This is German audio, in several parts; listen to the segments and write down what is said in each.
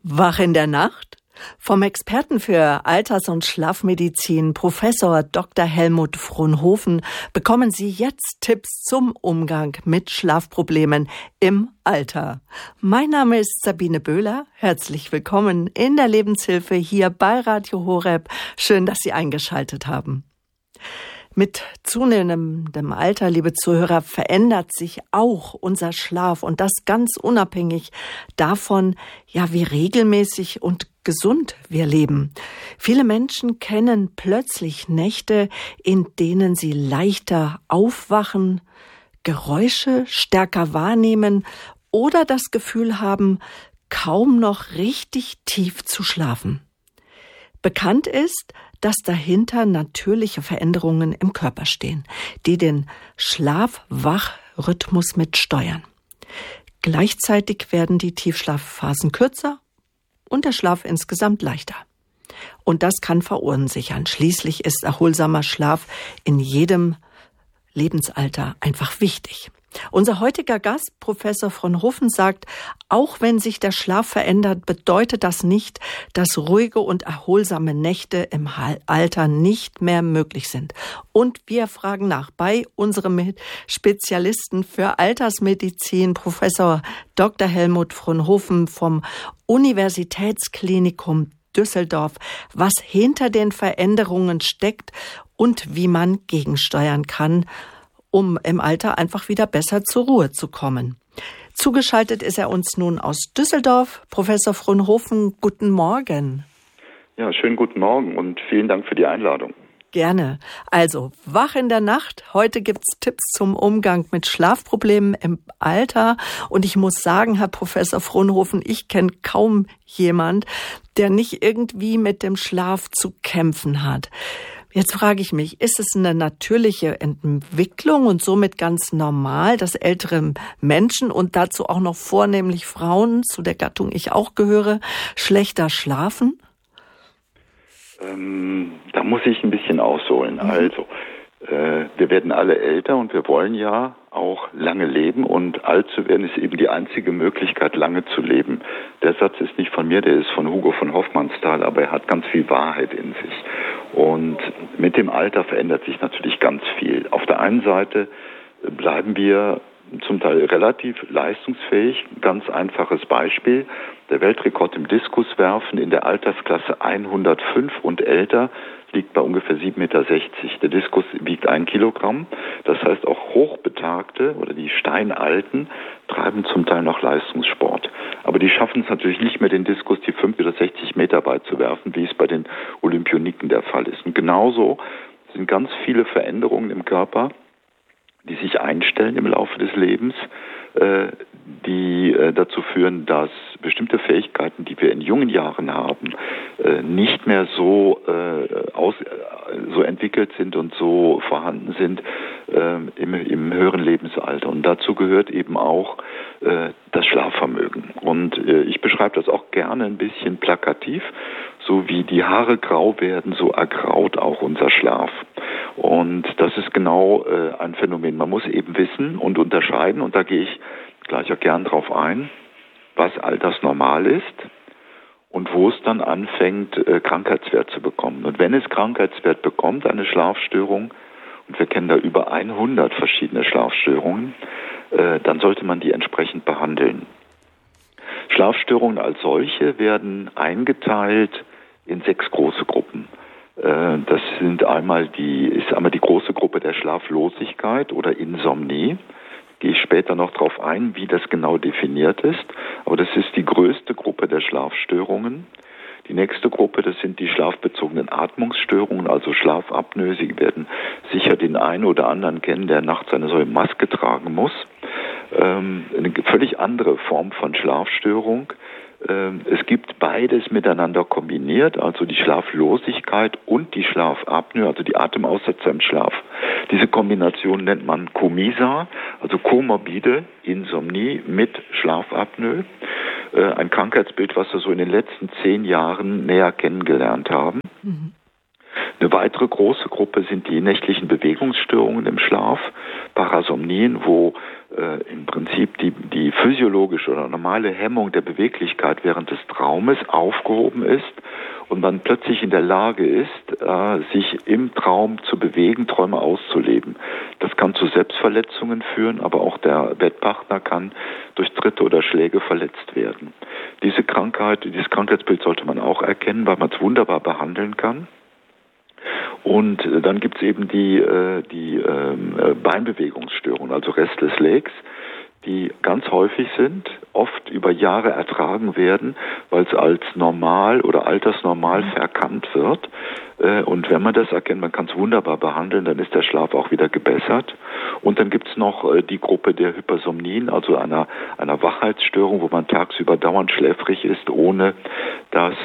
Wach in der Nacht? Vom Experten für Alters- und Schlafmedizin, Professor Dr. Helmut Fronhoven, bekommen Sie jetzt Tipps zum Umgang mit Schlafproblemen im Alter. Mein Name ist Sabine Böhler. Herzlich willkommen in der Lebenshilfe hier bei Radio Horeb. Schön, dass Sie eingeschaltet haben. Mit zunehmendem Alter, liebe Zuhörer, verändert sich auch unser Schlaf und das ganz unabhängig davon, wie regelmäßig und gesund wir leben. Viele Menschen kennen plötzlich Nächte, in denen sie leichter aufwachen, Geräusche stärker wahrnehmen oder das Gefühl haben, kaum noch richtig tief zu schlafen. Bekannt ist, dass dahinter natürliche Veränderungen im Körper stehen, die den Schlaf-Wach-Rhythmus mitsteuern. Gleichzeitig werden die Tiefschlafphasen kürzer und der Schlaf insgesamt leichter. Und das kann verunsichern. Schließlich ist erholsamer Schlaf in jedem Lebensalter einfach wichtig. Unser heutiger Gast, Professor Fronhoven, sagt, auch wenn sich der Schlaf verändert, bedeutet das nicht, dass ruhige und erholsame Nächte im Alter nicht mehr möglich sind. Und wir fragen nach bei unserem Spezialisten für Altersmedizin, Professor Dr. Helmut Fronhoven vom Universitätsklinikum Düsseldorf, was hinter den Veränderungen steckt und wie man gegensteuern kann, um im Alter einfach wieder besser zur Ruhe zu kommen. Zugeschaltet ist er uns nun aus Düsseldorf. Professor Fronhoven, guten Morgen. Ja, schönen guten Morgen und vielen Dank für die Einladung. Gerne. Also, wach in der Nacht. Heute gibt's Tipps zum Umgang mit Schlafproblemen im Alter. Und ich muss sagen, Herr Professor Fronhoven, ich kenne kaum jemand, der nicht irgendwie mit dem Schlaf zu kämpfen hat. Jetzt frage ich mich, ist es eine natürliche Entwicklung und somit ganz normal, dass ältere Menschen und dazu auch noch vornehmlich Frauen, zu der Gattung ich auch gehöre, schlechter schlafen? Da muss ich ein bisschen ausholen. Also, wir werden alle älter und wir wollen ja auch lange leben und alt zu werden ist eben die einzige Möglichkeit, lange zu leben. Der Satz ist nicht von mir, der ist von Hugo von Hofmannsthal, aber er hat ganz viel Wahrheit in sich. Und mit dem Alter verändert sich natürlich ganz viel. Auf der einen Seite bleiben wir zum Teil relativ leistungsfähig. Ganz einfaches Beispiel. Der Weltrekord im Diskuswerfen in der Altersklasse 105 und älter liegt bei ungefähr 7,60 Meter. Der Diskus wiegt 1 Kilogramm. Das heißt, auch Hochbetagte oder die Steinalten treiben zum Teil noch Leistungssport. Aber die schaffen es natürlich nicht mehr, den Diskus die 5 oder 60 Meter beizuwerfen, wie es bei den Olympioniken der Fall ist. Und genauso sind ganz viele Veränderungen im Körper, die sich einstellen im Laufe des Lebens, die dazu führen, dass bestimmte Fähigkeiten, die wir in jungen Jahren haben, nicht mehr so entwickelt sind und so vorhanden sind im höheren Lebensalter. Und dazu gehört eben auch das Schlafvermögen. Und ich beschreibe das auch gerne ein bisschen plakativ. So wie die Haare grau werden, so ergraut auch unser Schlaf. Und das ist genau ein Phänomen. Man muss eben wissen und unterscheiden, und da gehe ich gleich auch gern drauf ein, was altersnormal ist und wo es dann anfängt, Krankheitswert zu bekommen. Und wenn es Krankheitswert bekommt, eine Schlafstörung, und wir kennen da über 100 verschiedene Schlafstörungen, dann sollte man die entsprechend behandeln. Schlafstörungen als solche werden eingeteilt in 6 große Gruppen. Das ist einmal die große Gruppe der Schlaflosigkeit oder Insomnie. Gehe ich später noch darauf ein, wie das genau definiert ist. Aber das ist die größte Gruppe der Schlafstörungen. Die nächste Gruppe, das sind die schlafbezogenen Atmungsstörungen, also Schlafapnoe. Sie werden sicher den einen oder anderen kennen, der nachts eine solche Maske tragen muss. Eine völlig andere Form von Schlafstörung. Es gibt beides miteinander kombiniert, also die Schlaflosigkeit und die Schlafapnoe, also die Atemaussetzer im Schlaf. Diese Kombination nennt man Komisa, also komorbide Insomnie mit Schlafapnoe. Ein Krankheitsbild, was wir so in den letzten 10 Jahren näher kennengelernt haben. Mhm. Eine weitere große Gruppe sind die nächtlichen Bewegungsstörungen im Schlaf, Parasomnien, wo im Prinzip die physiologische oder normale Hemmung der Beweglichkeit während des Traumes aufgehoben ist und man plötzlich in der Lage ist, sich im Traum zu bewegen, Träume auszuleben. Das kann zu Selbstverletzungen führen, aber auch der Bettpartner kann durch Tritte oder Schläge verletzt werden. Dieses Krankheitsbild sollte man auch erkennen, weil man es wunderbar behandeln kann. Und dann gibt es eben die Beinbewegungsstörungen, also Restless Legs, die ganz häufig sind, oft über Jahre ertragen werden, weil es als normal oder altersnormal verkannt wird. Und wenn man das erkennt, man kann es wunderbar behandeln, dann ist der Schlaf auch wieder gebessert. Und dann gibt es noch die Gruppe der Hypersomnien, also einer Wachheitsstörung, wo man tagsüber dauernd schläfrig ist, ohne dass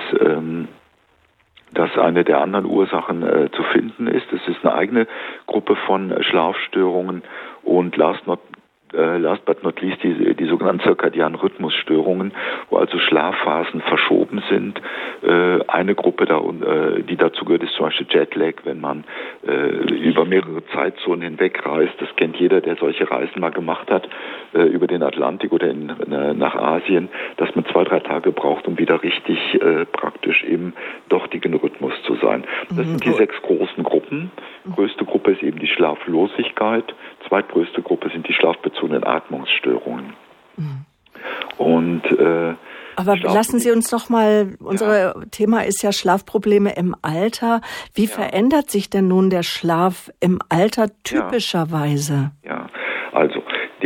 eine der anderen Ursachen zu finden ist. Es ist eine eigene Gruppe von Schlafstörungen und last but not least die sogenannten zirkadianen Rhythmusstörungen, wo also Schlafphasen verschoben sind. Eine Gruppe, die dazu gehört, ist zum Beispiel Jetlag, wenn man über mehrere Zeitzonen hinweg reist. Das kennt jeder, der solche Reisen mal gemacht hat, über den Atlantik oder nach Asien, dass man 2-3 Tage braucht, um wieder richtig praktisch im dortigen Rhythmus zu sein. Das sind die 6 großen Gruppen. Größte Gruppe ist eben die Schlaflosigkeit. Zweitgrößte Gruppe sind die schlafbezogenen Atmungsstörungen. Und aber lassen Sie uns doch mal, unser Thema ist ja Schlafprobleme im Alter. Wie verändert sich denn nun der Schlaf im Alter typischerweise? Ja, also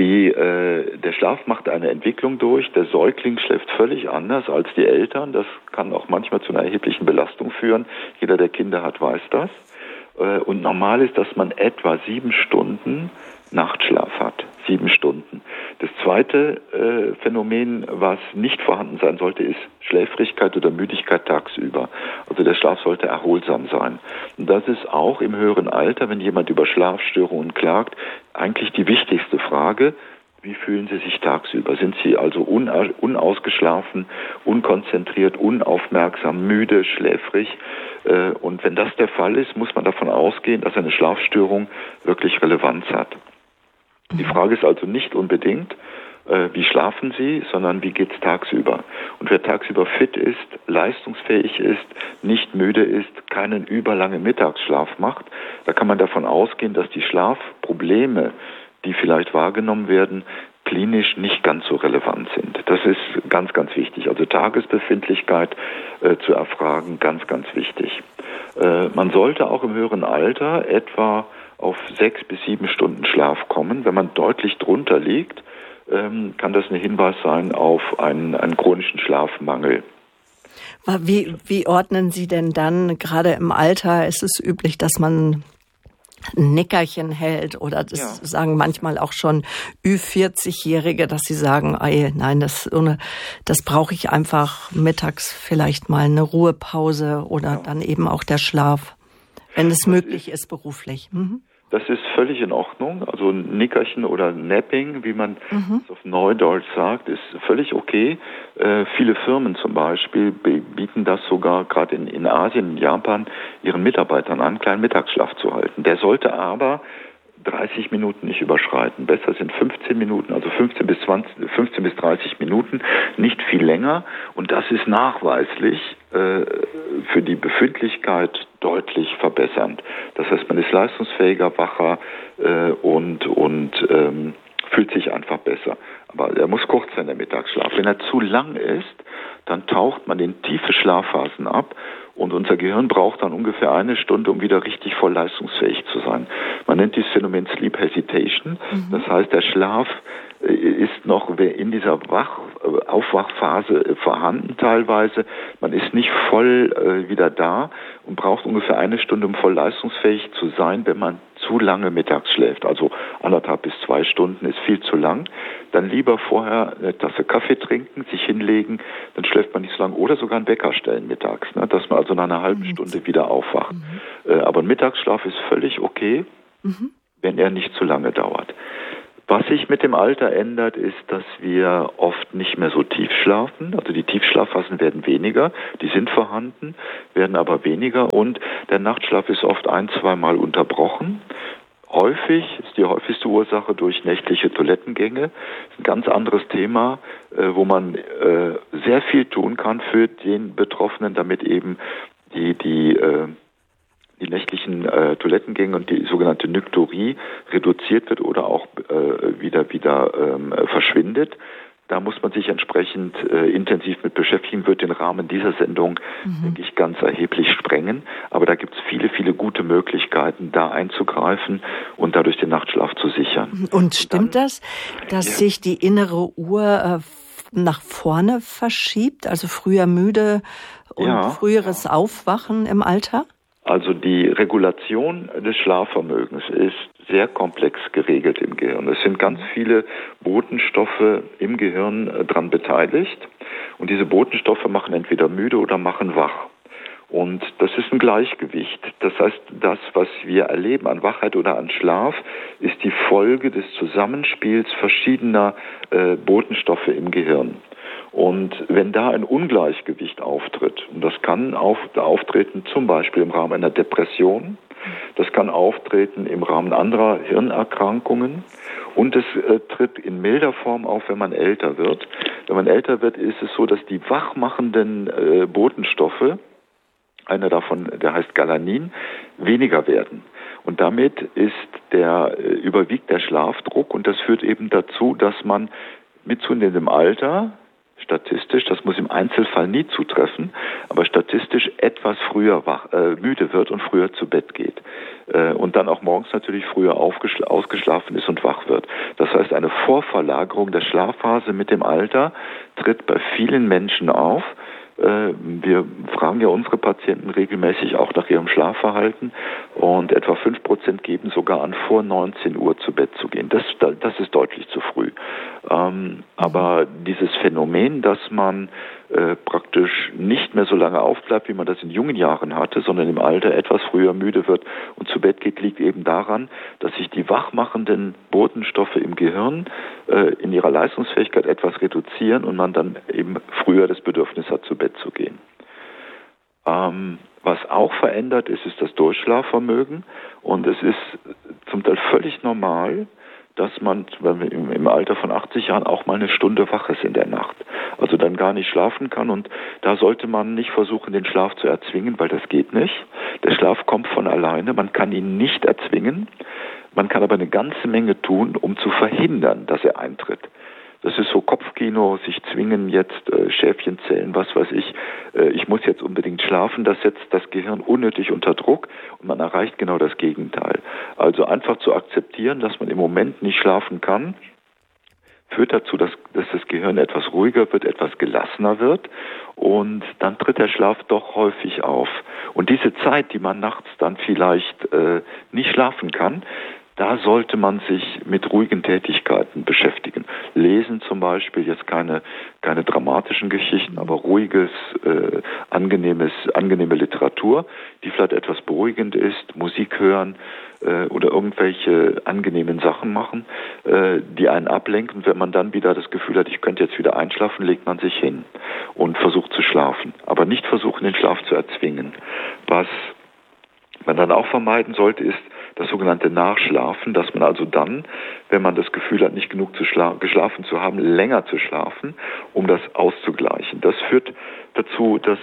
der Schlaf macht eine Entwicklung durch. Der Säugling schläft völlig anders als die Eltern. Das kann auch manchmal zu einer erheblichen Belastung führen. Jeder, der Kinder hat, weiß das. Und normal ist, dass man etwa 7 Stunden Nachtschlaf hat. 7 Stunden. Das zweite Phänomen, was nicht vorhanden sein sollte, ist Schläfrigkeit oder Müdigkeit tagsüber. Also der Schlaf sollte erholsam sein. Und das ist auch im höheren Alter, wenn jemand über Schlafstörungen klagt, eigentlich die wichtigste Frage. Wie fühlen Sie sich tagsüber? Sind Sie also unausgeschlafen, unkonzentriert, unaufmerksam, müde, schläfrig? Und wenn das der Fall ist, muss man davon ausgehen, dass eine Schlafstörung wirklich Relevanz hat. Die Frage ist also nicht unbedingt, wie schlafen Sie, sondern wie geht's tagsüber? Und wer tagsüber fit ist, leistungsfähig ist, nicht müde ist, keinen überlangen Mittagsschlaf macht, da kann man davon ausgehen, dass die Schlafprobleme, die vielleicht wahrgenommen werden, klinisch nicht ganz so relevant sind. Das ist ganz, ganz wichtig. Also Tagesbefindlichkeit zu erfragen, ganz, ganz wichtig. Man sollte auch im höheren Alter etwa auf 6 bis 7 Stunden Schlaf kommen. Wenn man deutlich drunter liegt, kann das ein Hinweis sein auf einen chronischen Schlafmangel. Wie ordnen Sie denn dann, gerade im Alter ist es üblich, dass man ein Nickerchen hält oder das sagen manchmal auch schon Ü40-Jährige, dass sie sagen, nein, das brauche ich einfach mittags vielleicht mal eine Ruhepause oder dann eben auch der Schlaf, wenn es möglich ist beruflich. Das ist völlig in Ordnung. Also ein Nickerchen oder Napping, wie man es auf Neudeutsch sagt, ist völlig okay. Viele Firmen zum Beispiel bieten das sogar gerade in Asien, in Japan, ihren Mitarbeitern an, kleinen Mittagsschlaf zu halten. Der sollte aber 30 Minuten nicht überschreiten. Besser sind 15 Minuten, also 15 bis 30 Minuten, nicht viel länger. Und das ist nachweislich für die Befindlichkeit deutlich verbessernd. Das heißt, man ist leistungsfähiger, wacher und fühlt sich einfach besser. Aber er muss kurz sein, der Mittagsschlaf. Wenn er zu lang ist, dann taucht man in tiefe Schlafphasen ab und unser Gehirn braucht dann ungefähr 1 Stunde, um wieder richtig voll leistungsfähig zu sein. Man nennt dieses Phänomen Sleep Hesitation. Das heißt, der Schlaf ist noch in dieser Aufwachphase vorhanden teilweise. Man ist nicht voll wieder da und braucht ungefähr 1 Stunde, um voll leistungsfähig zu sein, wenn man zu lange mittags schläft. Also 1,5 bis 2 Stunden ist viel zu lang. Dann lieber vorher eine Tasse Kaffee trinken, sich hinlegen, dann schläft man nicht so lange. Oder sogar einen Wecker stellen mittags, dass man also nach einer halben Stunde wieder aufwacht. Aber ein Mittagsschlaf ist völlig okay, wenn er nicht zu lange dauert. Was sich mit dem Alter ändert, ist, dass wir oft nicht mehr so tief schlafen. Also die Tiefschlafphasen werden weniger, die sind vorhanden, werden aber weniger. Und der Nachtschlaf ist oft 1-2 Mal unterbrochen. ist die häufigste Ursache durch nächtliche Toilettengänge. Das ist ein ganz anderes Thema, wo man sehr viel tun kann für den Betroffenen, damit eben die nächtlichen Toilettengänge und die sogenannte Nykturie reduziert wird oder auch wieder verschwindet. Da muss man sich entsprechend intensiv mit beschäftigen, wird den Rahmen dieser Sendung, denke ich, ganz erheblich sprengen. Aber da gibt es viele, viele gute Möglichkeiten, da einzugreifen und dadurch den Nachtschlaf zu sichern. Und stimmt das, dass sich die innere Uhr nach vorne verschiebt, also früher müde und früheres Aufwachen im Alter? Also die Regulation des Schlafvermögens ist sehr komplex geregelt im Gehirn. Es sind ganz viele Botenstoffe im Gehirn dran beteiligt und diese Botenstoffe machen entweder müde oder machen wach. Und das ist ein Gleichgewicht. Das heißt, das, was wir erleben an Wachheit oder an Schlaf, ist die Folge des Zusammenspiels verschiedener Botenstoffe im Gehirn. Und wenn da ein Ungleichgewicht auftritt, und das kann auftreten zum Beispiel im Rahmen einer Depression, das kann auftreten im Rahmen anderer Hirnerkrankungen und es tritt in milder Form auf, wenn man älter wird. Wenn man älter wird, ist es so, dass die wachmachenden Botenstoffe, einer davon, der heißt Galanin, weniger werden. Und damit überwiegt der Schlafdruck und das führt eben dazu, dass man mit zunehmendem Alter statistisch, das muss im Einzelfall nie zutreffen, aber statistisch etwas früher müde wird und früher zu Bett geht. Und dann auch morgens natürlich früher ausgeschlafen ist und wach wird. Das heißt, eine Vorverlagerung der Schlafphase mit dem Alter tritt bei vielen Menschen auf. Wir fragen ja unsere Patienten regelmäßig auch nach ihrem Schlafverhalten und etwa 5% geben sogar an, vor 19 Uhr zu Bett zu gehen. Das ist deutlich zu früh. Aber dieses Phänomen, dass man praktisch nicht mehr so lange aufbleibt, wie man das in jungen Jahren hatte, sondern im Alter etwas früher müde wird und zu Bett geht, liegt eben daran, dass sich die wachmachenden Botenstoffe im Gehirn in ihrer Leistungsfähigkeit etwas reduzieren und man dann eben früher das Bedürfnis hat, zu Bett zu gehen. Was auch verändert ist das Durchschlafvermögen und es ist zum Teil völlig normal, dass man im Alter von 80 Jahren auch mal eine Stunde wach ist in der Nacht. Also dann gar nicht schlafen kann und da sollte man nicht versuchen, den Schlaf zu erzwingen, weil das geht nicht. Der Schlaf kommt von alleine, man kann ihn nicht erzwingen, man kann aber eine ganze Menge tun, um zu verhindern, dass er eintritt. Das ist so Kopfkino, sich zwingen jetzt, Schäfchen zählen, was weiß ich. Ich muss jetzt unbedingt schlafen. Das setzt das Gehirn unnötig unter Druck und man erreicht genau das Gegenteil. Also einfach zu akzeptieren, dass man im Moment nicht schlafen kann, führt dazu, dass das Gehirn etwas ruhiger wird, etwas gelassener wird und dann tritt der Schlaf doch häufig auf. Und diese Zeit, die man nachts dann vielleicht nicht schlafen kann, da sollte man sich mit ruhigen Tätigkeiten beschäftigen. Lesen zum Beispiel, jetzt keine dramatischen Geschichten, aber ruhiges, angenehme Literatur, die vielleicht etwas beruhigend ist, Musik hören oder irgendwelche angenehmen Sachen machen, die einen ablenken. Wenn man dann wieder das Gefühl hat, ich könnte jetzt wieder einschlafen, legt man sich hin und versucht zu schlafen. Aber nicht versuchen, den Schlaf zu erzwingen. Was man dann auch vermeiden sollte, ist das sogenannte Nachschlafen, dass man also dann, wenn man das Gefühl hat, nicht genug geschlafen zu haben, länger zu schlafen, um das auszugleichen. Das führt dazu, dass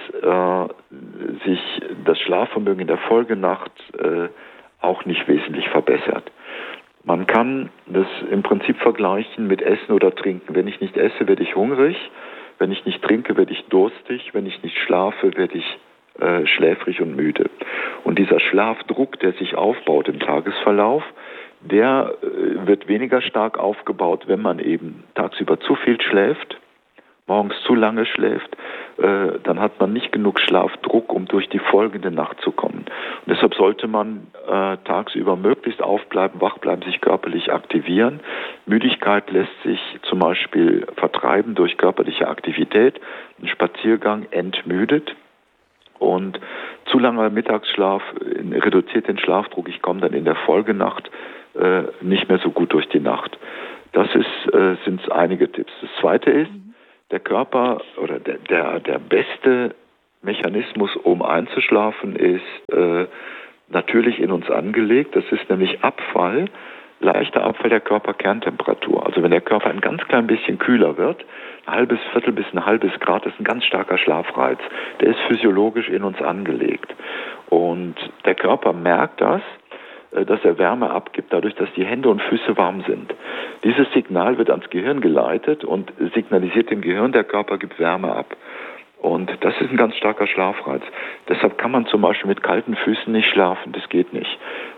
sich das Schlafvermögen in der Folgenacht auch nicht wesentlich verbessert. Man kann das im Prinzip vergleichen mit Essen oder Trinken. Wenn ich nicht esse, werde ich hungrig. Wenn ich nicht trinke, werde ich durstig. Wenn ich nicht schlafe, werde ich schläfrig und müde. Und dieser Schlafdruck, der sich aufbaut im Tagesverlauf, der wird weniger stark aufgebaut, wenn man eben tagsüber zu viel schläft, morgens zu lange schläft, dann hat man nicht genug Schlafdruck, um durch die folgende Nacht zu kommen. Und deshalb sollte man tagsüber möglichst aufbleiben, wach bleiben, sich körperlich aktivieren. Müdigkeit lässt sich zum Beispiel vertreiben durch körperliche Aktivität. Ein Spaziergang entmüdet. Und zu langer Mittagsschlaf reduziert den Schlafdruck. Ich komme dann in der Folgenacht nicht mehr so gut durch die Nacht. Das sind einige Tipps. Das Zweite ist, der Körper oder der beste Mechanismus, um einzuschlafen, ist natürlich in uns angelegt. Das ist nämlich leichter Abfall der Körperkerntemperatur. Also wenn der Körper ein ganz klein bisschen kühler wird, ein halbes Viertel bis ein halbes Grad, ist ein ganz starker Schlafreiz. Der ist physiologisch in uns angelegt. Und der Körper merkt das, dass er Wärme abgibt, dadurch, dass die Hände und Füße warm sind. Dieses Signal wird ans Gehirn geleitet und signalisiert dem Gehirn, der Körper gibt Wärme ab. Und das ist ein ganz starker Schlafreiz. Deshalb kann man zum Beispiel mit kalten Füßen nicht schlafen, das geht nicht.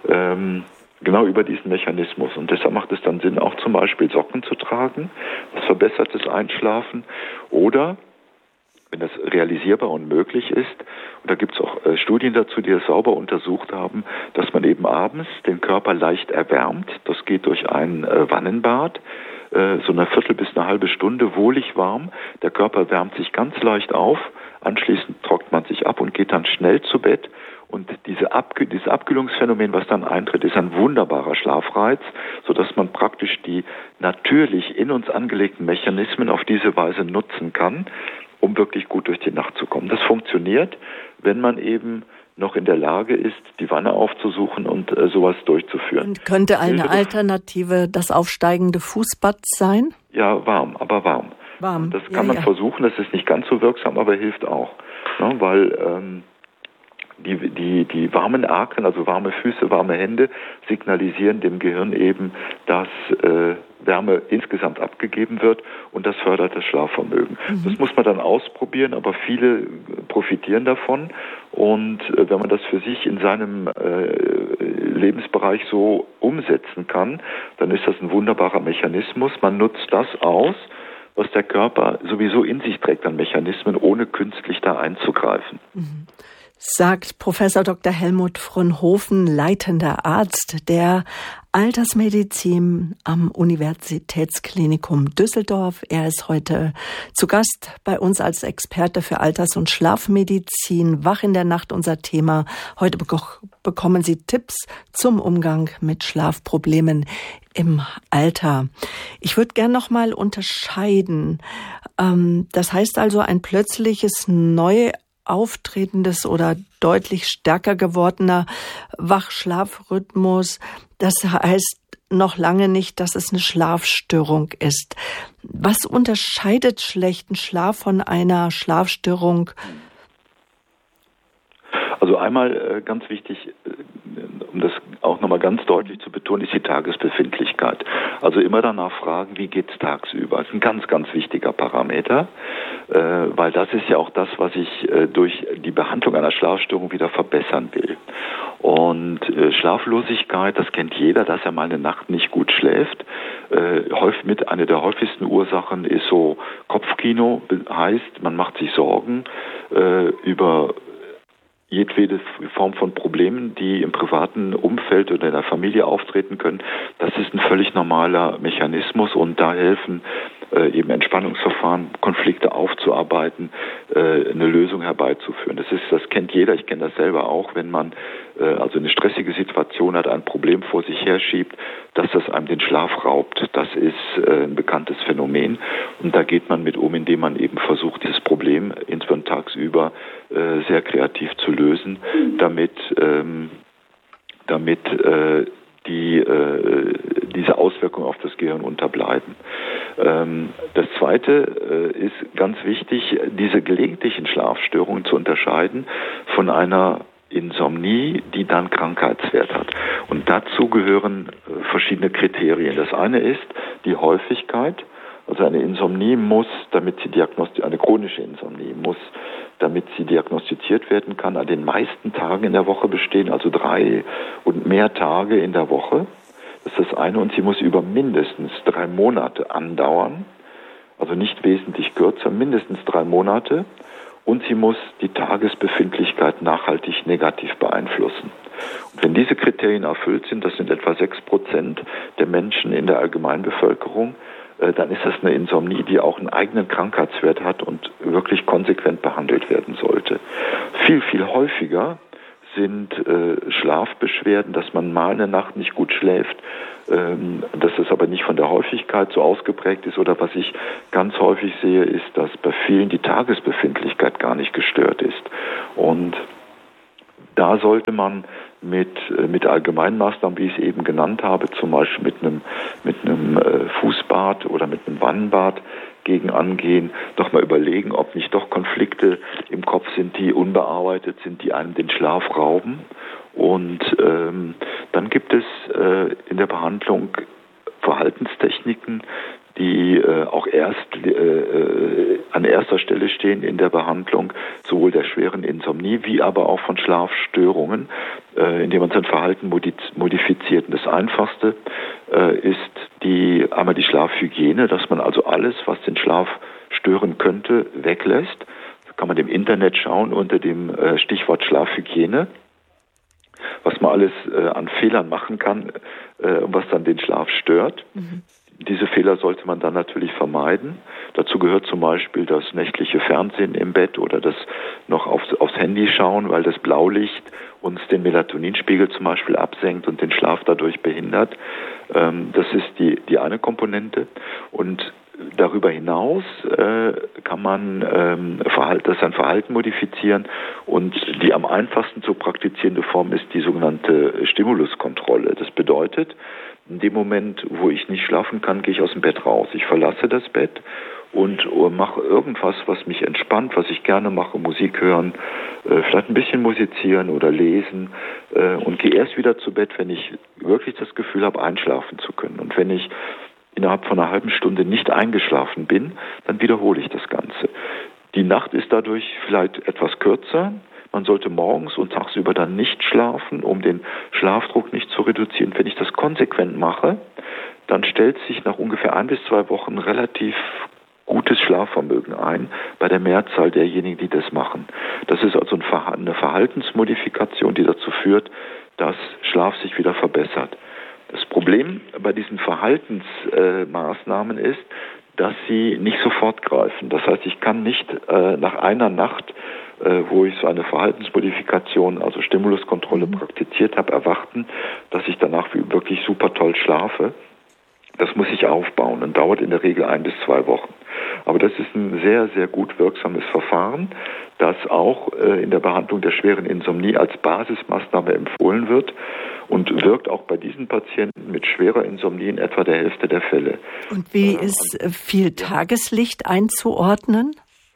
Genau über diesen Mechanismus. Und deshalb macht es dann Sinn, auch zum Beispiel Socken zu tragen, das verbessert das Einschlafen. Oder, wenn das realisierbar und möglich ist, und da gibt es auch Studien dazu, die das sauber untersucht haben, dass man eben abends den Körper leicht erwärmt. Das geht durch ein Wannenbad, so eine Viertel bis eine halbe Stunde wohlig warm. Der Körper wärmt sich ganz leicht auf, anschließend trocknet man sich ab und geht dann schnell zu Bett. Und dieses Abkühlungsphänomen, was dann eintritt, ist ein wunderbarer Schlafreiz, sodass man praktisch die natürlich in uns angelegten Mechanismen auf diese Weise nutzen kann, um wirklich gut durch die Nacht zu kommen. Das funktioniert, wenn man eben noch in der Lage ist, die Wanne aufzusuchen und sowas durchzuführen. Und könnte eine Alternative das aufsteigende Fußbad sein? Ja, warm, aber warm. Warm. Das kann man versuchen, das ist nicht ganz so wirksam, aber hilft auch. Ja, weil die warmen Akren, also warme Füße, warme Hände, signalisieren dem Gehirn eben, dass Wärme insgesamt abgegeben wird und das fördert das Schlafvermögen. Das muss man dann ausprobieren, aber viele profitieren davon und wenn man das für sich in seinem Lebensbereich so umsetzen kann, dann ist das ein wunderbarer Mechanismus. Man nutzt das aus, was der Körper sowieso in sich trägt an Mechanismen, ohne künstlich da einzugreifen. Sagt Professor Dr. Helmut Fronhoven, leitender Arzt der Altersmedizin am Universitätsklinikum Düsseldorf. Er ist heute zu Gast bei uns als Experte für Alters- und Schlafmedizin. Wach in der Nacht unser Thema. Heute bekommen Sie Tipps zum Umgang mit Schlafproblemen im Alter. Ich würde gern noch mal unterscheiden. Das heißt also ein plötzliches neu auftretendes oder deutlich stärker gewordener Wach-Schlaf-Rhythmus. Das heißt noch lange nicht, dass es eine Schlafstörung ist. Was unterscheidet schlechten Schlaf von einer Schlafstörung? Also einmal ganz wichtig, um das auch nochmal ganz deutlich zu betonen, ist die Tagesbefindlichkeit. Also immer danach fragen, wie geht's tagsüber? Das ist ein ganz, ganz wichtiger Parameter, weil das ist ja auch das, was ich durch die Behandlung einer Schlafstörung wieder verbessern will. Und Schlaflosigkeit, das kennt jeder, dass er mal eine Nacht nicht gut schläft. Mit einer der häufigsten Ursachen ist so Kopfkino, heißt, man macht sich Sorgen über jedwede Form von Problemen, die im privaten Umfeld oder in der Familie auftreten können. Das ist ein völlig normaler Mechanismus und da helfen eben Entspannungsverfahren, Konflikte aufzuarbeiten, eine Lösung herbeizuführen. Das kennt jeder, ich kenne das selber auch, wenn man also eine stressige Situation hat, ein Problem vor sich herschiebt, dass das einem den Schlaf raubt. Das ist ein bekanntes Phänomen und da geht man mit um, indem man eben versucht, dieses Problem insbesondere tagsüber sehr kreativ zu lösen, damit diese Auswirkungen auf das Gehirn unterbleiben. Das Zweite ist ganz wichtig, diese gelegentlichen Schlafstörungen zu unterscheiden von einer Insomnie, die dann Krankheitswert hat. Und dazu gehören verschiedene Kriterien. Das eine ist die Häufigkeit. Also eine Insomnie muss, eine chronische Insomnie muss, damit sie diagnostiziert werden kann, an den meisten Tagen in der Woche bestehen, also 3 und mehr Tage in der Woche. Das ist das eine. Und sie muss über mindestens 3 Monate andauern, also nicht wesentlich kürzer, mindestens 3 Monate. Und sie muss die Tagesbefindlichkeit nachhaltig negativ beeinflussen. Und wenn diese Kriterien erfüllt sind, das sind etwa 6% der Menschen in der Allgemeinbevölkerung, dann ist das eine Insomnie, die auch einen eigenen Krankheitswert hat und wirklich konsequent behandelt werden sollte. Viel, viel häufiger sind Schlafbeschwerden, dass man mal eine Nacht nicht gut schläft, dass das aber nicht von der Häufigkeit so ausgeprägt ist. Oder was ich ganz häufig sehe, ist, dass bei vielen die Tagesbefindlichkeit gar nicht gestört ist. Und da sollte man mit Allgemeinmaßnahmen, wie ich es eben genannt habe, zum Beispiel mit einem Fußbad oder mit einem Wannenbad gegen angehen, doch mal überlegen, ob nicht doch Konflikte im Kopf sind, die unbearbeitet sind, die einem den Schlaf rauben. Und dann gibt es in der Behandlung Verhaltenstechniken, die auch an erster Stelle stehen in der Behandlung sowohl der schweren Insomnie wie aber auch von Schlafstörungen, indem man sein Verhalten modifiziert. Und das Einfachste ist einmal die Schlafhygiene, dass man also alles, was den Schlaf stören könnte, weglässt. Da kann man im Internet schauen unter dem Stichwort Schlafhygiene, was man alles an Fehlern machen kann, was dann den Schlaf stört. Mhm. Diese Fehler sollte man dann natürlich vermeiden. Dazu gehört zum Beispiel das nächtliche Fernsehen im Bett oder das noch aufs Handy schauen, weil das Blaulicht uns den Melatoninspiegel zum Beispiel absenkt und den Schlaf dadurch behindert. Das ist die eine Komponente. Und darüber hinaus kann man sein Verhalten modifizieren, und die am einfachsten zu praktizierende Form ist die sogenannte Stimuluskontrolle. Das bedeutet, in dem Moment, wo ich nicht schlafen kann, gehe ich aus dem Bett raus. Ich verlasse das Bett und mache irgendwas, was mich entspannt, was ich gerne mache, Musik hören, vielleicht ein bisschen musizieren oder lesen, und gehe erst wieder zu Bett, wenn ich wirklich das Gefühl habe, einschlafen zu können. Und wenn ich innerhalb von einer halben Stunde nicht eingeschlafen bin, dann wiederhole ich das Ganze. Die Nacht ist dadurch vielleicht etwas kürzer. Man sollte morgens und tagsüber dann nicht schlafen, um den Schlafdruck nicht zu reduzieren. Wenn ich das konsequent mache, dann stellt sich nach ungefähr 1 bis 2 Wochen relativ gutes Schlafvermögen ein bei der Mehrzahl derjenigen, die das machen. Das ist also eine Verhaltensmodifikation, die dazu führt, dass Schlaf sich wieder verbessert. Das Problem bei diesen Verhaltensmaßnahmen ist, dass sie nicht sofort greifen. Das heißt, ich kann nicht nach einer Nacht, wo ich so eine Verhaltensmodifikation, also Stimuluskontrolle praktiziert habe, erwarten, dass ich danach wirklich super toll schlafe. Das muss ich aufbauen und dauert in der Regel 1 bis 2 Wochen. Aber das ist ein sehr, sehr gut wirksames Verfahren, das auch in der Behandlung der schweren Insomnie als Basismaßnahme empfohlen wird und wirkt auch bei diesen Patienten mit schwerer Insomnie in etwa der Hälfte der Fälle. Und wie ist viel Tageslicht einzuordnen?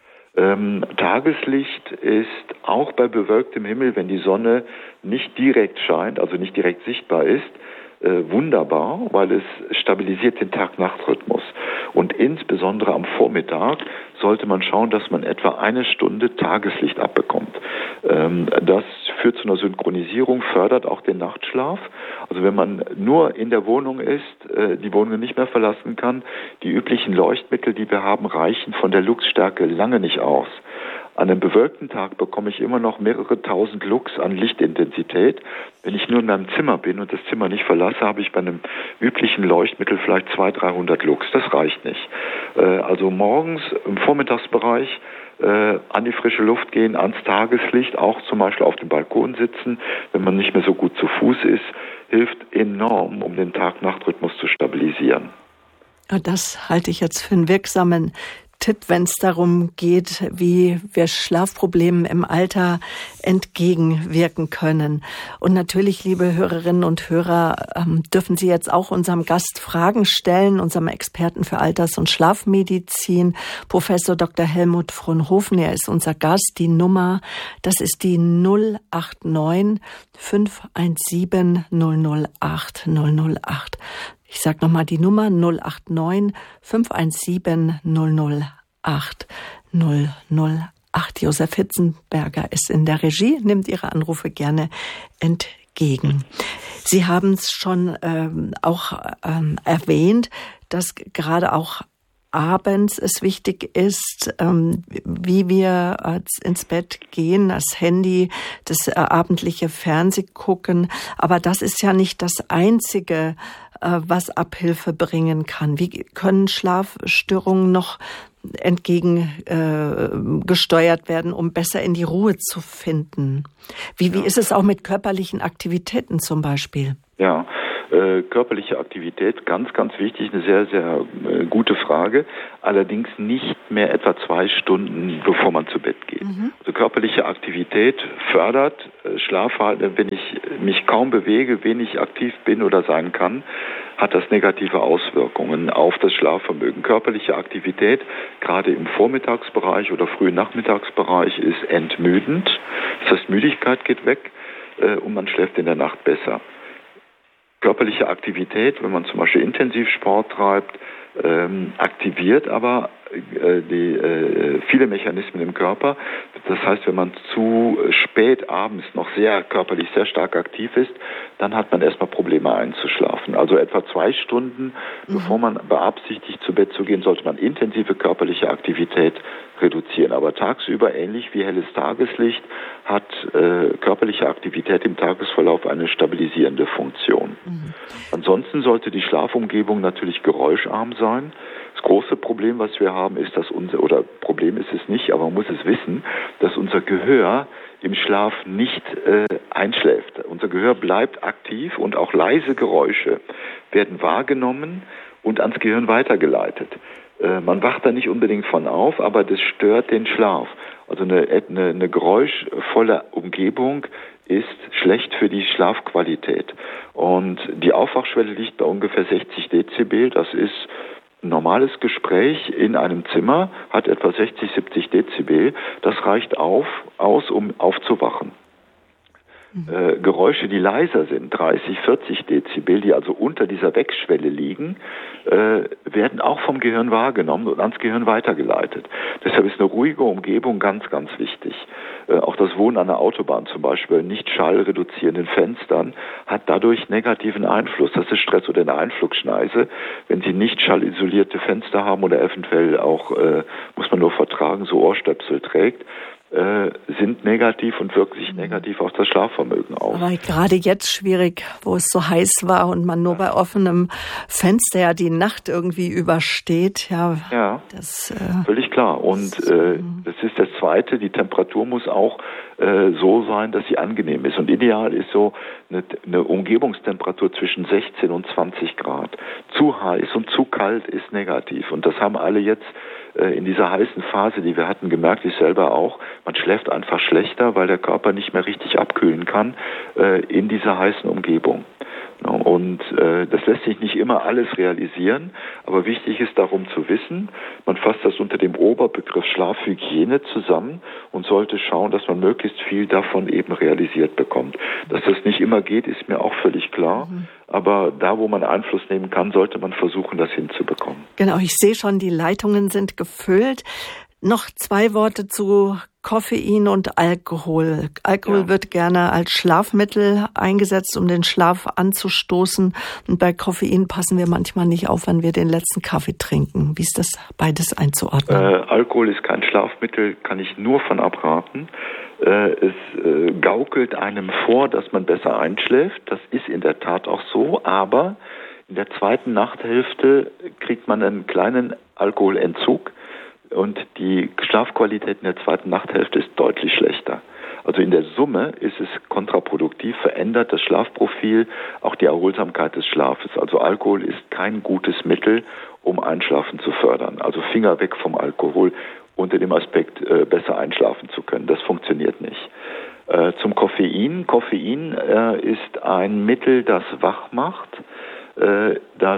Tageslicht ist auch bei bewölktem Himmel, wenn die Sonne nicht direkt scheint, also nicht direkt sichtbar ist, wunderbar, weil es stabilisiert den Tag-Nacht-Rhythmus. Und insbesondere am Vormittag sollte man schauen, dass man etwa 1 Stunde Tageslicht abbekommt. Das führt zu einer Synchronisierung, fördert auch den Nachtschlaf. Also wenn man nur in der Wohnung ist, die Wohnung nicht mehr verlassen kann, die üblichen Leuchtmittel, die wir haben, reichen von der Luxstärke lange nicht aus. An einem bewölkten Tag bekomme ich immer noch mehrere tausend Lux an Lichtintensität. Wenn ich nur in meinem Zimmer bin und das Zimmer nicht verlasse, habe ich bei einem üblichen Leuchtmittel vielleicht 200-300 Lux. Das reicht nicht. Also morgens im Vormittagsbereich an die frische Luft gehen, ans Tageslicht, auch zum Beispiel auf dem Balkon sitzen, wenn man nicht mehr so gut zu Fuß ist, hilft enorm, um den Tag-Nacht-Rhythmus zu stabilisieren. Das halte ich jetzt für einen wirksamen Tipp, wenn es darum geht, wie wir Schlafproblemen im Alter entgegenwirken können. Und natürlich, liebe Hörerinnen und Hörer, dürfen Sie jetzt auch unserem Gast Fragen stellen, unserem Experten für Alters- und Schlafmedizin, Professor Dr. Helmut Fronhoven. Er ist unser Gast. Die Nummer, das ist die 089 517 008 008. Ich sage nochmal die Nummer 089 517 008 008. Josef Hitzenberger ist in der Regie, nimmt Ihre Anrufe gerne entgegen. Sie haben es schon auch erwähnt, dass gerade auch abends es wichtig ist, wie wir ins Bett gehen, das Handy, das abendliche Fernsehen gucken. Aber das ist ja nicht das Einzige, was Abhilfe bringen kann. Wie können Schlafstörungen noch entgegengesteuert werden, um besser in die Ruhe zu finden? Wie ist es auch mit körperlichen Aktivitäten zum Beispiel? Ja, Körperliche Aktivität, ganz, ganz wichtig, eine sehr, sehr gute Frage. Allerdings nicht mehr etwa 2 Stunden, bevor man zu Bett geht. Also körperliche Aktivität fördert Schlafverhalten. Wenn ich mich kaum bewege, wenig aktiv bin oder sein kann, hat das negative Auswirkungen auf das Schlafvermögen. Körperliche Aktivität, gerade im Vormittagsbereich oder frühen Nachmittagsbereich, ist entmüdend. Das heißt, Müdigkeit geht weg und man schläft in der Nacht besser. Körperliche Aktivität, wenn man zum Beispiel Intensivsport treibt, aktiviert aber viele Mechanismen im Körper. Das heißt, wenn man zu spät abends noch körperlich sehr stark aktiv ist, dann hat man erstmal Probleme einzuschlafen. Also etwa 2 Stunden, bevor man beabsichtigt, zu Bett zu gehen, sollte man intensive körperliche Aktivität reduzieren. Aber tagsüber, ähnlich wie helles Tageslicht, hat körperliche Aktivität im Tagesverlauf eine stabilisierende Funktion. Ansonsten sollte die Schlafumgebung natürlich geräuscharm sein. Das große Problem, was wir haben, ist, Problem ist es nicht, aber man muss es wissen, dass unser Gehör im Schlaf nicht einschläft. Unser Gehör bleibt aktiv und auch leise Geräusche werden wahrgenommen und ans Gehirn weitergeleitet. Man wacht da nicht unbedingt von auf, aber das stört den Schlaf. Also eine geräuschvolle Umgebung ist schlecht für die Schlafqualität. Und die Aufwachschwelle liegt bei ungefähr 60 Dezibel. Das ist ein normales Gespräch in einem Zimmer, hat etwa 60, 70 Dezibel. Das reicht aus, um aufzuwachen. Geräusche, die leiser sind, 30, 40 Dezibel, die also unter dieser Wegschwelle liegen, werden auch vom Gehirn wahrgenommen und ans Gehirn weitergeleitet. Deshalb ist eine ruhige Umgebung ganz, ganz wichtig. Auch das Wohnen an der Autobahn zum Beispiel, nicht schallreduzierenden Fenstern, hat dadurch negativen Einfluss. Das ist Stress oder eine Einflugschneise. Wenn Sie nicht schallisolierte Fenster haben oder eventuell auch, muss man nur vertragen, so Ohrstöpsel trägt, sind negativ und wirken sich negativ auf das Schlafvermögen aus. Aber gerade jetzt schwierig, wo es so heiß war und man nur bei offenem Fenster ja die Nacht irgendwie übersteht. Ja, das völlig klar. Und das ist das Zweite, die Temperatur muss auch so sein, dass sie angenehm ist. Und ideal ist so eine Umgebungstemperatur zwischen 16 und 20 Grad. Zu heiß und zu kalt ist negativ. Und das haben alle jetzt in dieser heißen Phase, die wir hatten, gemerkt, ich selber auch, man schläft einfach schlechter, weil der Körper nicht mehr richtig abkühlen kann in dieser heißen Umgebung. Und das lässt sich nicht immer alles realisieren, aber wichtig ist darum zu wissen, man fasst das unter dem Oberbegriff Schlafhygiene zusammen und sollte schauen, dass man möglichst viel davon eben realisiert bekommt. Dass das nicht immer geht, ist mir auch völlig klar, aber da, wo man Einfluss nehmen kann, sollte man versuchen, das hinzubekommen. Genau, ich sehe schon, die Leitungen sind gefüllt. Noch 2 Worte zu Koffein und Alkohol. Alkohol wird gerne als Schlafmittel eingesetzt, um den Schlaf anzustoßen. Und bei Koffein passen wir manchmal nicht auf, wenn wir den letzten Kaffee trinken. Wie ist das beides einzuordnen? Alkohol ist kein Schlafmittel, kann ich nur von abraten. Es gaukelt einem vor, dass man besser einschläft. Das ist in der Tat auch so, aber in der zweiten Nachthälfte kriegt man einen kleinen Alkoholentzug. Und die Schlafqualität in der zweiten Nachthälfte ist deutlich schlechter. Also in der Summe ist es kontraproduktiv, verändert das Schlafprofil, auch die Erholsamkeit des Schlafes. Also Alkohol ist kein gutes Mittel, um Einschlafen zu fördern. Also Finger weg vom Alkohol unter dem Aspekt, besser einschlafen zu können. Das funktioniert nicht. Zum Koffein. Koffein ist ein Mittel, das wach macht, das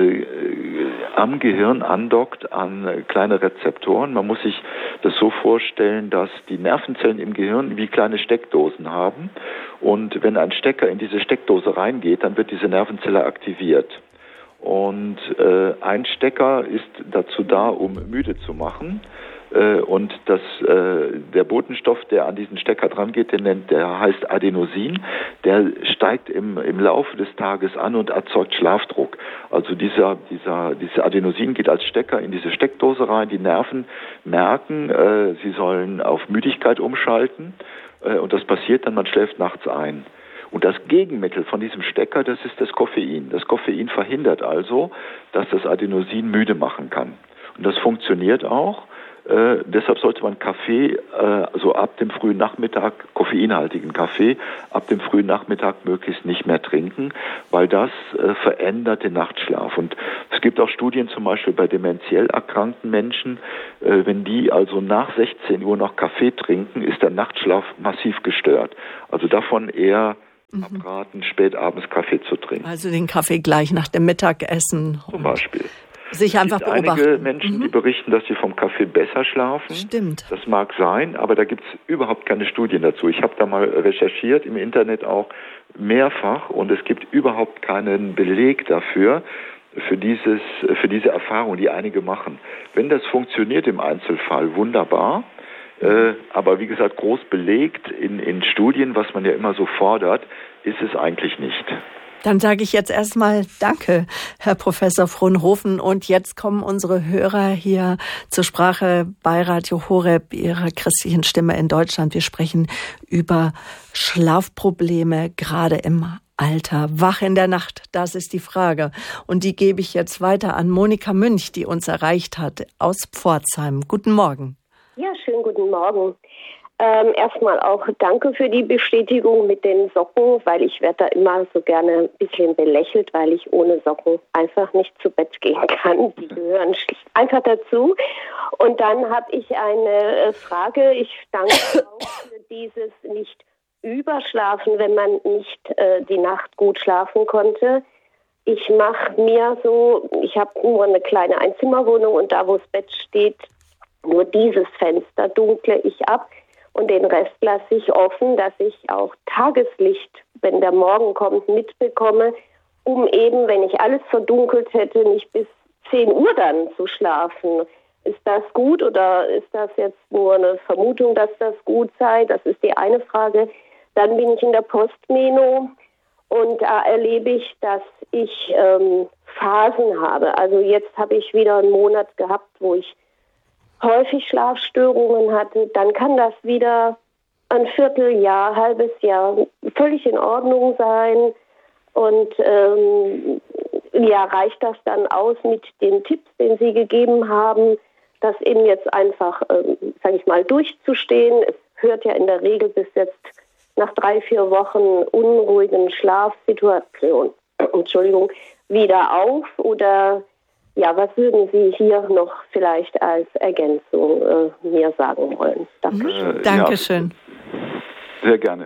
am Gehirn andockt an kleine Rezeptoren. Man muss sich das so vorstellen, dass die Nervenzellen im Gehirn wie kleine Steckdosen haben und wenn ein Stecker in diese Steckdose reingeht, dann wird diese Nervenzelle aktiviert. Und ein Stecker ist dazu da, um müde zu machen. Und der Botenstoff, der an diesen Stecker dran geht, der heißt Adenosin, der steigt im Laufe des Tages an und erzeugt Schlafdruck. Also diese Adenosin geht als Stecker in diese Steckdose rein, die Nerven merken, sie sollen auf Müdigkeit umschalten und das passiert dann, man schläft nachts ein. Und das Gegenmittel von diesem Stecker, das ist das Koffein. Das Koffein verhindert also, dass das Adenosin müde machen kann. Und das funktioniert auch. Deshalb sollte man Kaffee, also ab dem frühen Nachmittag, koffeinhaltigen Kaffee, ab dem frühen Nachmittag möglichst nicht mehr trinken, weil das verändert den Nachtschlaf. Und es gibt auch Studien zum Beispiel bei dementiell erkrankten Menschen, wenn die also nach 16 Uhr noch Kaffee trinken, ist der Nachtschlaf massiv gestört. Also davon eher abraten, spät abends Kaffee zu trinken. Also den Kaffee gleich nach dem Mittagessen. Zum Beispiel. Sich einfach beobachten. Einige Menschen, die berichten, dass sie vom Kaffee besser schlafen. Stimmt. Das mag sein, aber da gibt es überhaupt keine Studien dazu. Ich habe da mal recherchiert, im Internet auch mehrfach, und es gibt überhaupt keinen Beleg dafür, für diese Erfahrung, die einige machen. Wenn das funktioniert im Einzelfall, wunderbar. Aber wie gesagt, groß belegt in Studien, was man ja immer so fordert, ist es eigentlich nicht. Dann sage ich jetzt erstmal Danke, Herr Professor Fronhoven. Und jetzt kommen unsere Hörer hier zur Sprache bei Radio Horeb, Ihrer christlichen Stimme in Deutschland. Wir sprechen über Schlafprobleme, gerade im Alter. Wach in der Nacht, das ist die Frage. Und die gebe ich jetzt weiter an Monika Münch, die uns erreicht hat aus Pforzheim. Guten Morgen. Ja, schönen guten Morgen. Erstmal auch danke für die Bestätigung mit den Socken, weil ich werde da immer so gerne ein bisschen belächelt, weil ich ohne Socken einfach nicht zu Bett gehen kann. Die gehören einfach dazu. Und dann habe ich eine Frage. Ich danke auch für dieses nicht überschlafen, wenn man nicht die Nacht gut schlafen konnte. Ich mache mir so, ich habe nur eine kleine Einzimmerwohnung und da, wo das Bett steht, nur dieses Fenster dunkle ich ab. Und den Rest lasse ich offen, dass ich auch Tageslicht, wenn der Morgen kommt, mitbekomme, um eben, wenn ich alles verdunkelt hätte, nicht bis 10 Uhr dann zu schlafen. Ist das gut oder ist das jetzt nur eine Vermutung, dass das gut sei? Das ist die eine Frage. Dann bin ich in der Postmeno und da erlebe ich, dass ich Phasen habe. Also jetzt habe ich wieder einen Monat gehabt, wo ich häufig Schlafstörungen hatte, dann kann das wieder ein Vierteljahr, halbes Jahr völlig in Ordnung sein. Und reicht das dann aus mit den Tipps, den Sie gegeben haben, das eben jetzt einfach, sage ich mal, durchzustehen. Es hört ja in der Regel bis jetzt nach 3-4 Wochen unruhigen Schlafsituation, wieder auf oder ja, was würden Sie hier noch vielleicht als Ergänzung mir sagen wollen? Dankeschön. Dankeschön. Ja, sehr gerne.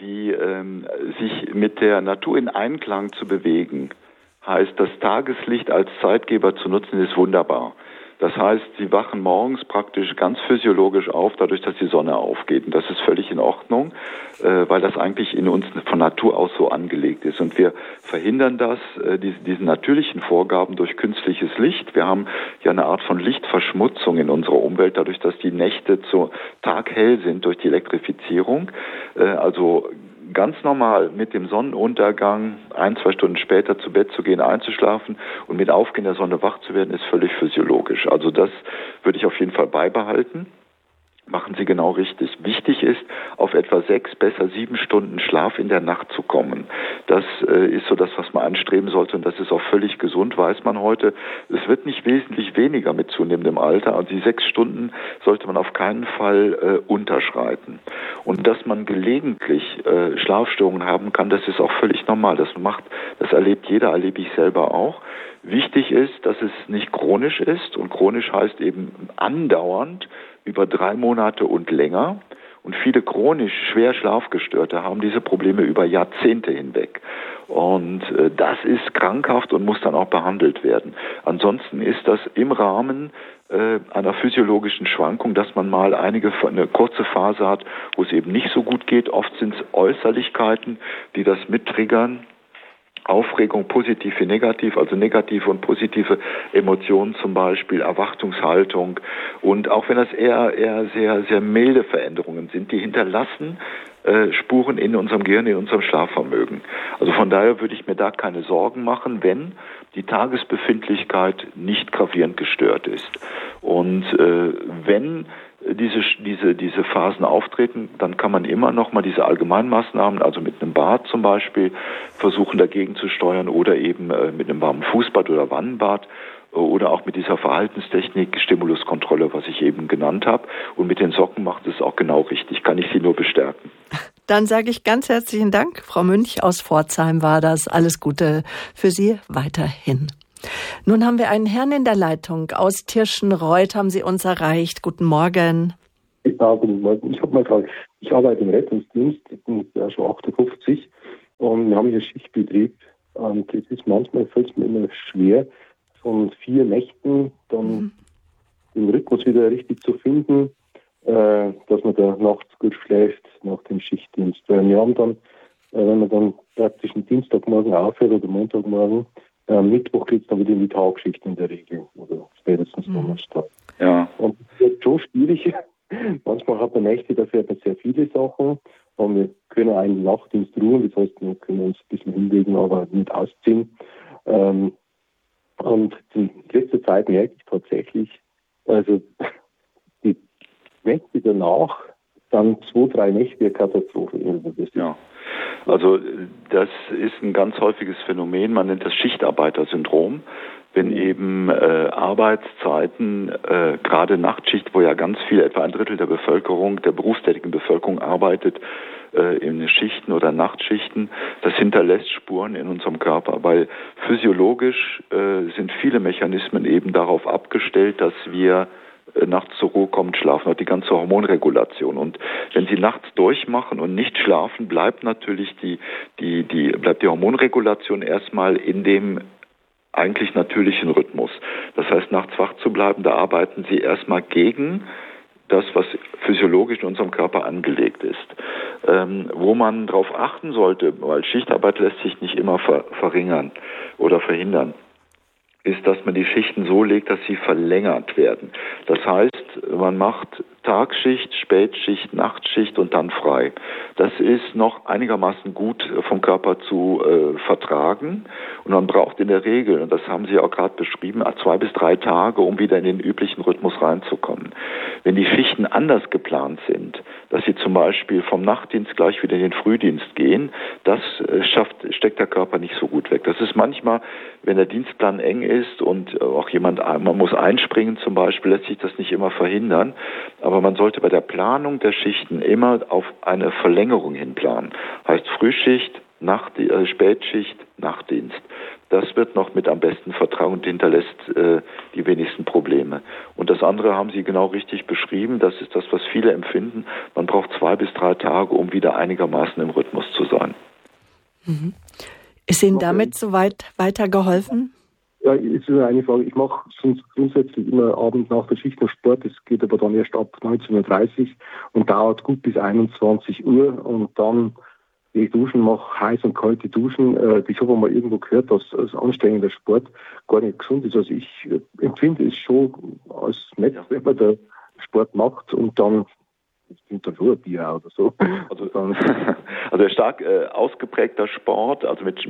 Sich mit der Natur in Einklang zu bewegen, heißt, das Tageslicht als Zeitgeber zu nutzen, ist wunderbar. Das heißt, Sie wachen morgens praktisch ganz physiologisch auf, dadurch, dass die Sonne aufgeht. Und das ist völlig in Ordnung, weil das eigentlich in uns von Natur aus so angelegt ist. Und wir verhindern das, diesen natürlichen Vorgaben durch künstliches Licht. Wir haben ja eine Art von Lichtverschmutzung in unserer Umwelt, dadurch, dass die Nächte zu taghell sind durch die Elektrifizierung. Also ganz normal mit dem Sonnenuntergang 1-2 Stunden später zu Bett zu gehen, einzuschlafen und mit Aufgehen der Sonne wach zu werden, ist völlig physiologisch. Also das würde ich auf jeden Fall beibehalten. Machen Sie genau richtig. Wichtig ist, auf etwa 6, besser 7 Stunden Schlaf in der Nacht zu kommen. Das ist so das, was man anstreben sollte, und das ist auch völlig gesund, weiß man heute. Es wird nicht wesentlich weniger mit zunehmendem Alter, und die 6 Stunden sollte man auf keinen Fall unterschreiten. Und dass man gelegentlich Schlafstörungen haben kann, das ist auch völlig normal. Das erlebt jeder, erlebe ich selber auch. Wichtig ist, dass es nicht chronisch ist, und chronisch heißt eben andauernd, über 3 Monate und länger. Und viele chronisch schwer Schlafgestörte haben diese Probleme über Jahrzehnte hinweg. Und das ist krankhaft und muss dann auch behandelt werden. Ansonsten ist das im Rahmen einer physiologischen Schwankung, dass man mal eine kurze Phase hat, wo es eben nicht so gut geht. Oft sind es Äußerlichkeiten, die das mittriggern. Aufregung, positiv wie negativ, also negative und positive Emotionen zum Beispiel, Erwartungshaltung, und auch wenn das eher sehr, sehr milde Veränderungen sind, die hinterlassen Spuren in unserem Gehirn, in unserem Schlafvermögen. Also von daher würde ich mir da keine Sorgen machen, wenn die Tagesbefindlichkeit nicht gravierend gestört ist. Und wenn diese Phasen auftreten, dann kann man immer noch mal diese Allgemeinmaßnahmen, also mit einem Bad zum Beispiel, versuchen dagegen zu steuern, oder eben mit einem warmen Fußbad oder Wannenbad. oder auch mit dieser Verhaltenstechnik Stimuluskontrolle, was ich eben genannt habe. Und mit den Socken macht es auch genau richtig, kann ich Sie nur bestärken. Dann sage ich ganz herzlichen Dank. Frau Münch aus Pforzheim war das. Alles Gute für Sie weiterhin. Nun haben wir einen Herrn in der Leitung. Aus Tirschenreuth haben Sie uns erreicht. Guten Morgen. Ja, guten Morgen. Ich habe mal gefragt, ich arbeite im Rettungsdienst, ich bin ja schon 58 und wir haben hier Schichtbetrieb. Und es ist manchmal, fällt es mir immer schwer, von 4 Nächten dann den Rhythmus wieder richtig zu finden, dass man da nachts gut schläft nach dem Schichtdienst. Weil wir haben dann, wenn man dann praktisch einen Dienstagmorgen aufhört oder Montagmorgen, am Mittwoch geht es dann wieder in die Tagschicht in der Regel oder spätestens Donnerstag. Ja. Und es wird schon schwierig. Manchmal hat man Nächte, da fährt man sehr viele Sachen. Und wir können einen Nachtdienst ruhen, das heißt, wir können uns ein bisschen hinlegen, aber nicht ausziehen. Und in letzter Zeit merke ich tatsächlich, also die Nächte danach, dann 2-3 Nächte eine Katastrophe. Ja, also das ist ein ganz häufiges Phänomen, man nennt das Schichtarbeitersyndrom. Wenn eben Arbeitszeiten, gerade Nachtschicht, wo ja ganz viel, etwa 1/3 der Bevölkerung, der berufstätigen Bevölkerung arbeitet, in Schichten oder Nachtschichten, das hinterlässt Spuren in unserem Körper, weil physiologisch sind viele Mechanismen eben darauf abgestellt, dass wir nachts zur Ruhe kommen, schlafen, auch die ganze Hormonregulation. Und wenn Sie nachts durchmachen und nicht schlafen, bleibt natürlich die Hormonregulation erstmal in dem eigentlich natürlichen Rhythmus. Das heißt, nachts wach zu bleiben, da arbeiten Sie erstmal gegen das, was physiologisch in unserem Körper angelegt ist. Wo man darauf achten sollte, weil Schichtarbeit lässt sich nicht immer verringern oder verhindern, ist, dass man die Schichten so legt, dass sie verlängert werden. Das heißt, man macht Tagschicht, Spätschicht, Nachtschicht und dann frei. Das ist noch einigermaßen gut vom Körper zu vertragen. Und man braucht in der Regel, und das haben Sie auch gerade beschrieben, 2 bis 3 Tage, um wieder in den üblichen Rhythmus reinzukommen. Wenn die Schichten anders geplant sind, dass Sie zum Beispiel vom Nachtdienst gleich wieder in den Frühdienst gehen, das steckt der Körper nicht so gut weg. Das ist manchmal, wenn der Dienstplan eng ist und auch man muss einspringen zum Beispiel, lässt sich das nicht immer verhindern. Aber man sollte bei der Planung der Schichten immer auf eine Verlängerung hin planen. Heißt Frühschicht, Spätschicht, Nachtdienst. Das wird noch mit am besten vertragen und hinterlässt die wenigsten Probleme. Und das andere haben Sie genau richtig beschrieben. Das ist das, was viele empfinden. Man braucht 2 bis 3 Tage, um wieder einigermaßen im Rhythmus zu sein. Mhm. Ist Ihnen damit soweit weitergeholfen? Ja, ist eine Frage. Ich mache sonst grundsätzlich immer abends nach der Schicht noch Sport. Das geht aber dann erst ab 19:30 Uhr und dauert gut bis 21 Uhr. Und dann gehe ich duschen, mache heiß und kalte Duschen. Ich habe mal irgendwo gehört, dass anstrengender Sport gar nicht gesund ist. Also ich empfinde es schon als nett, wenn man da Sport macht und dann dann schon ein Bier oder so. Also stark ausgeprägter Sport, also mit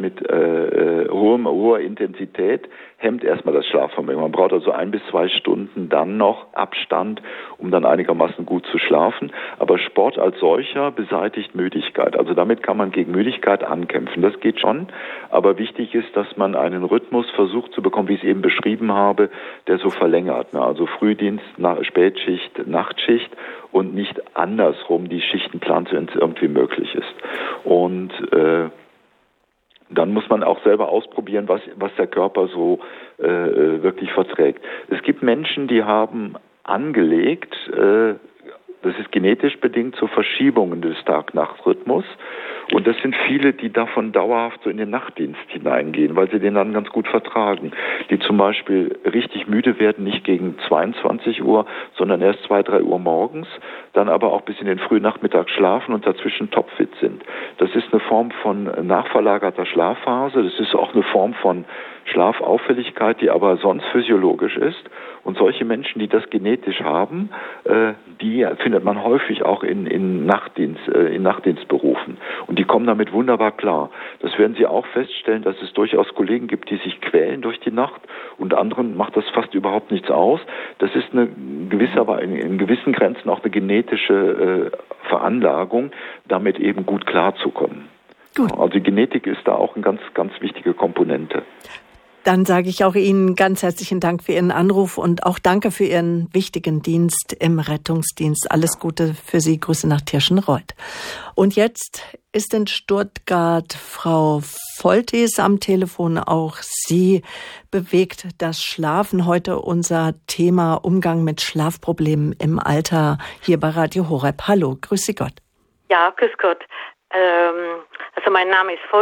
hoher Intensität, hemmt erstmal das Schlafvermögen. Man braucht also 1 bis 2 Stunden dann noch Abstand, um dann einigermaßen gut zu schlafen. Aber Sport als solcher beseitigt Müdigkeit. Also damit kann man gegen Müdigkeit ankämpfen. Das geht schon. Aber wichtig ist, dass man einen Rhythmus versucht zu bekommen, wie ich es eben beschrieben habe, der so verlängert. Also Frühdienst, Spätschicht, Nachtschicht und nicht andersrum die Schichten planen, wenn es irgendwie möglich ist. Und dann muss man auch selber ausprobieren, was der Körper so wirklich verträgt. Es gibt Menschen, die haben angelegt, das ist genetisch bedingt, zu Verschiebungen des Tag-Nacht-Rhythmus. Und das sind viele, die davon dauerhaft so in den Nachtdienst hineingehen, weil sie den dann ganz gut vertragen. Die zum Beispiel richtig müde werden, nicht gegen 22 Uhr, sondern erst 2, 3 Uhr morgens, dann aber auch bis in den Frühnachmittag schlafen und dazwischen topfit sind. Das ist eine Form von nachverlagerter Schlafphase. Das ist auch eine Form von Schlafauffälligkeit, die aber sonst physiologisch ist. Und solche Menschen, die das genetisch haben, die findet man häufig auch in Nachtdienstberufen. Und die kommen damit wunderbar klar. Das werden Sie auch feststellen, dass es durchaus Kollegen gibt, die sich quälen durch die Nacht und anderen macht das fast überhaupt nichts aus. Das ist in gewissen Grenzen auch eine genetische Veranlagung, damit eben gut klarzukommen. Gut. Also die Genetik ist da auch eine ganz, ganz wichtige Komponente. Dann sage ich auch Ihnen ganz herzlichen Dank für Ihren Anruf und auch danke für Ihren wichtigen Dienst im Rettungsdienst. Alles Gute für Sie. Grüße nach Tirschenreuth. Und jetzt ist in Stuttgart Frau Voltis am Telefon. Auch sie bewegt das Schlafen. Heute unser Thema Umgang mit Schlafproblemen im Alter hier bei Radio Horeb. Hallo, grüß Sie Gott. Ja, grüß Gott. Also mein Name ist